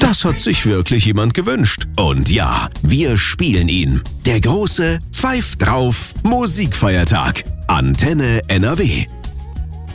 Das hat sich wirklich jemand gewünscht. Und ja, wir spielen ihn. Der große Pfeift drauf Musikfeiertag. Antenne NRW.